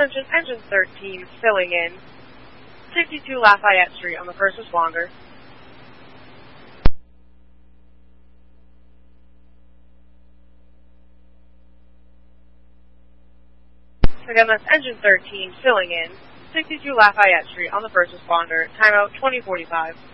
Attention, engine 13 filling in. 62 Lafayette Street on the first responder. Again, that's engine 13 filling in. 62 Lafayette Street on the first responder. Timeout 2045.